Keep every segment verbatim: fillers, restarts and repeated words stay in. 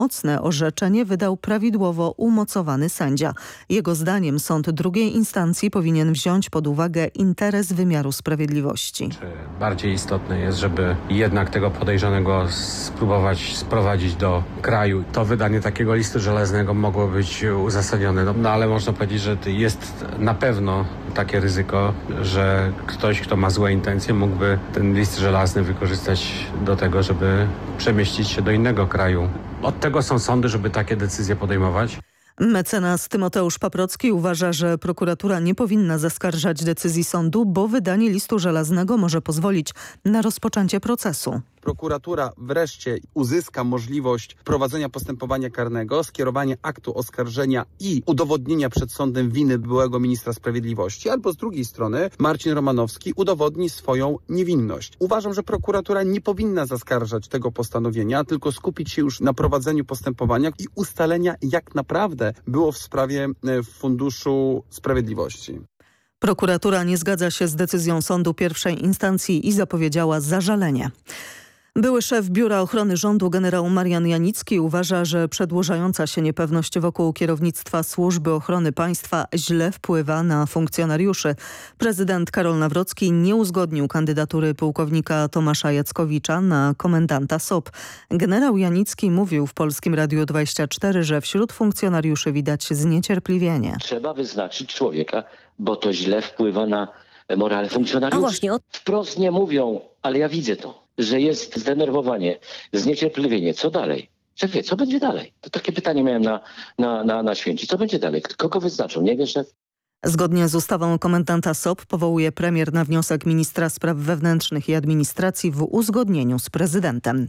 mocne orzeczenie wydał prawidłowo umocowany sędzia. Jego zdaniem sąd drugiej instancji powinien wziąć pod uwagę interes wymiaru sprawiedliwości. Bardziej istotne jest, żeby jednak tego podejrzanego spróbować sprowadzić do kraju. To wydanie takiego listu żelaznego mogło być uzasadnione, no, no ale można powiedzieć, że jest na pewno takie ryzyko, że ktoś, kto ma złe intencje, mógłby ten list żelazny wykorzystać do tego, żeby przemieścić się do innego kraju. Od tego są sądy, żeby takie decyzje podejmować. Mecenas Tymoteusz Paprocki uważa, że prokuratura nie powinna zaskarżać decyzji sądu, bo wydanie listu żelaznego może pozwolić na rozpoczęcie procesu. Prokuratura wreszcie uzyska możliwość prowadzenia postępowania karnego, skierowania aktu oskarżenia i udowodnienia przed sądem winy byłego ministra sprawiedliwości, albo z drugiej strony Marcin Romanowski udowodni swoją niewinność. Uważam, że prokuratura nie powinna zaskarżać tego postanowienia, tylko skupić się już na prowadzeniu postępowania i ustalenia, jak naprawdę było w sprawie Funduszu Sprawiedliwości. Prokuratura nie zgadza się z decyzją sądu pierwszej instancji i zapowiedziała zażalenie. Były szef Biura Ochrony Rządu generał Marian Janicki uważa, że przedłużająca się niepewność wokół kierownictwa Służby Ochrony Państwa źle wpływa na funkcjonariuszy. Prezydent Karol Nawrocki nie uzgodnił kandydatury pułkownika Tomasza Jackowicza na komendanta S O P. Generał Janicki mówił w Polskim Radiu dwadzieścia cztery, że wśród funkcjonariuszy widać zniecierpliwienie. Trzeba wyznaczyć człowieka, bo to źle wpływa na morale funkcjonariuszy. A właśnie, od... Wprost nie mówią, ale ja widzę to, że jest zdenerwowanie, zniecierpliwienie. Co dalej? Szef wie, co będzie dalej? To takie pytanie miałem na, na, na, na święci. Co będzie dalej? Kogo wyznaczą? Nie wie szef? Zgodnie z ustawą komendanta S O P powołuje premier na wniosek ministra spraw wewnętrznych i administracji w uzgodnieniu z prezydentem.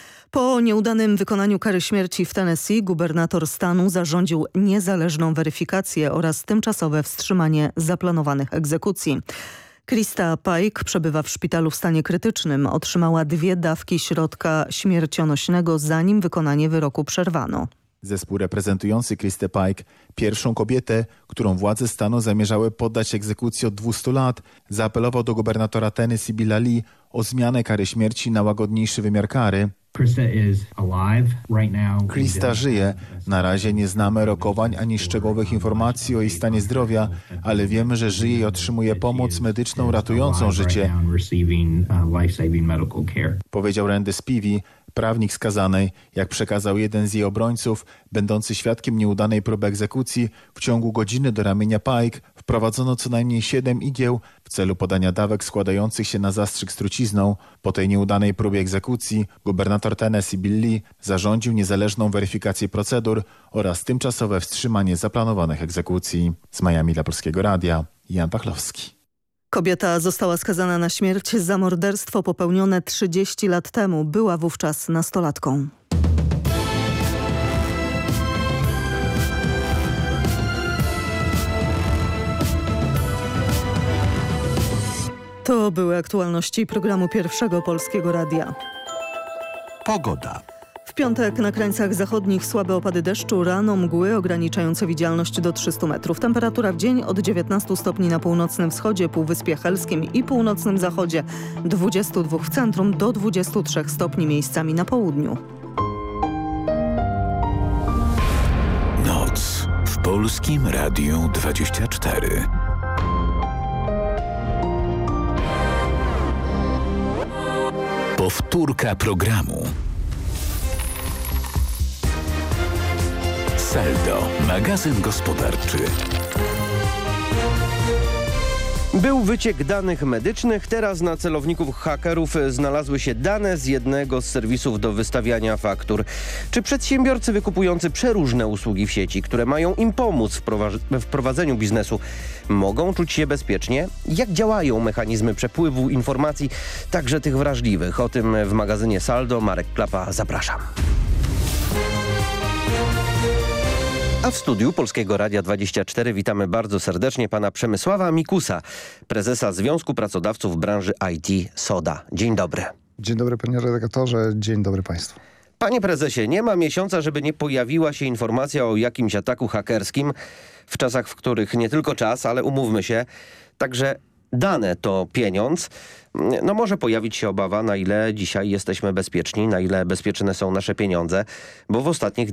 Po nieudanym wykonaniu kary śmierci w Tennessee gubernator stanu zarządził niezależną weryfikację oraz tymczasowe wstrzymanie zaplanowanych egzekucji. Krista Pike przebywa w szpitalu w stanie krytycznym. Otrzymała dwie dawki środka śmiercionośnego, zanim wykonanie wyroku przerwano. Zespół reprezentujący Kristę Pike, pierwszą kobietę, którą władze stanu zamierzały poddać egzekucji od dwustu lat, zaapelował do gubernatora Tennessee Billa Lee o zmianę kary śmierci na łagodniejszy wymiar kary. Krista żyje. Na razie nie znamy rokowań ani szczegółowych informacji o jej stanie zdrowia, ale wiemy, że żyje i otrzymuje pomoc medyczną ratującą życie, powiedział Randy Spivey, prawnik skazanej. Jak przekazał jeden z jej obrońców, będący świadkiem nieudanej próby egzekucji, w ciągu godziny do ramienia Pike wprowadzono co najmniej siedem igieł w celu podania dawek składających się na zastrzyk z trucizną. Po tej nieudanej próbie egzekucji gubernator Tennessee Bill Lee zarządził niezależną weryfikację procedur oraz tymczasowe wstrzymanie zaplanowanych egzekucji. Z Miami dla Polskiego Radia, Jan Pachlowski. Kobieta została skazana na śmierć za morderstwo popełnione trzydzieści lat temu. Była wówczas nastolatką. To były aktualności programu Pierwszego Polskiego Radia. Pogoda. W piątek na krańcach zachodnich słabe opady deszczu, rano mgły ograniczające widzialność do trzystu metrów. Temperatura w dzień od dziewiętnastu stopni na północnym wschodzie, Półwyspie Helskim i północnym zachodzie, dwudziestu dwóch w centrum do dwudziestu trzech stopni miejscami na południu. Noc w Polskim Radiu dwadzieścia cztery. Powtórka programu. Saldo, magazyn gospodarczy. Był wyciek danych medycznych, teraz na celowników hakerów znalazły się dane z jednego z serwisów do wystawiania faktur. Czy przedsiębiorcy wykupujący przeróżne usługi w sieci, które mają im pomóc w prowadzeniu biznesu, mogą czuć się bezpiecznie? Jak działają mechanizmy przepływu informacji, także tych wrażliwych? O tym w magazynie Saldo. Marek Klapa, zapraszam. A w studiu Polskiego Radia dwadzieścia cztery witamy bardzo serdecznie pana Przemysława Mikusa, prezesa Związku Pracodawców Branży I T SODA. Dzień dobry. Dzień dobry panie redaktorze, dzień dobry państwu. Panie prezesie, nie ma miesiąca, żeby nie pojawiła się informacja o jakimś ataku hakerskim w czasach, w których nie tylko czas, ale umówmy się, także dane to pieniądz. No może pojawić się obawa, na ile dzisiaj jesteśmy bezpieczni, na ile bezpieczne są nasze pieniądze, bo w ostatnich